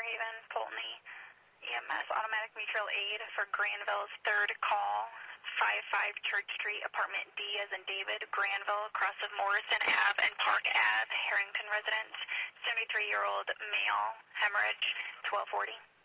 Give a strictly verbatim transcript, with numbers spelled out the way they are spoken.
Fairhaven, Pulteney, E M S Automatic Mutual Aid for Granville's third call, five five Church Street, Apartment D as in David, Granville, across of Morrison Ave and Park Ave, Harrington residence, seventy-three-year-old male, hemorrhage, twelve forty.